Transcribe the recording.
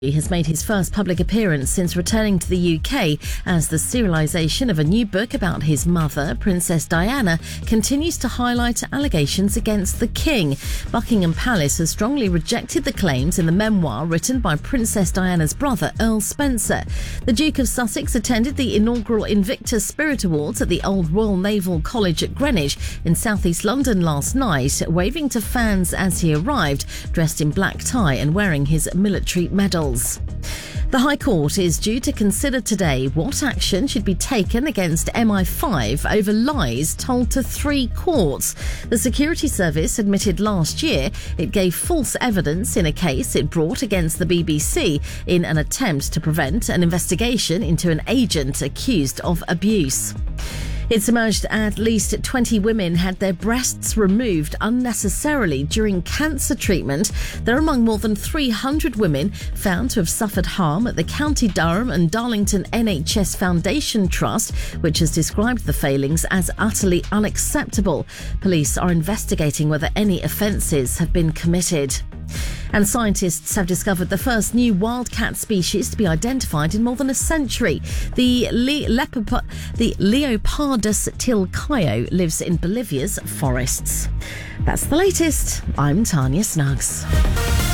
He has made his first public appearance since returning to the UK as the serialisation of a new book about his mother, Princess Diana, continues to highlight allegations against the King. Buckingham Palace has strongly rejected the claims in the memoir written by Princess Diana's brother, Earl Spencer. The Duke of Sussex attended the inaugural Invictus Spirit Awards at the Old Royal Naval College at Greenwich in southeast London last night, waving to fans as he arrived, dressed in black tie and wearing his military medals. The High Court is due to consider today what action should be taken against MI5 over lies told to 3 courts. The Security Service admitted last year it gave false evidence in a case it brought against the BBC in an attempt to prevent an investigation into an agent accused of abuse. It's emerged at least 20 women had their breasts removed unnecessarily during cancer treatment. They're among more than 300 women found to have suffered harm at the County Durham and Darlington NHS Foundation Trust, which has described the failings as utterly unacceptable. Police are investigating whether any offences have been committed. And scientists have discovered the first new wildcat species to be identified in more than a century. The Leopardus tilcaio lives in Bolivia's forests. That's the latest. I'm Tanya Snuggs.